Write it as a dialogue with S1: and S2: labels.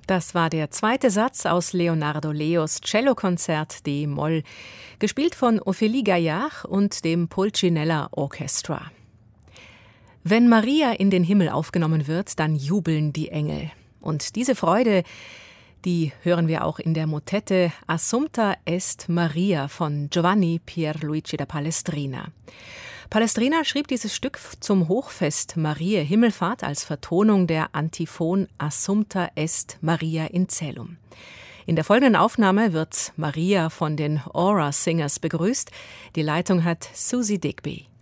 S1: Das war der zweite Satz aus Leonardo Leos Cellokonzert D-Moll, gespielt von Ophélie Gaillard und dem Pulcinella Orchestra. Wenn Maria in den Himmel aufgenommen wird, dann jubeln die Engel. Und diese Freude, die hören wir auch in der Motette Assumpta est Maria von Giovanni Pierluigi da Palestrina. Palestrina schrieb dieses Stück zum Hochfest Mariä Himmelfahrt als Vertonung der Antiphon Assumpta est Maria in Caelum. In der folgenden Aufnahme wird Maria von den Aura Singers begrüßt. Die Leitung hat Susie Digby.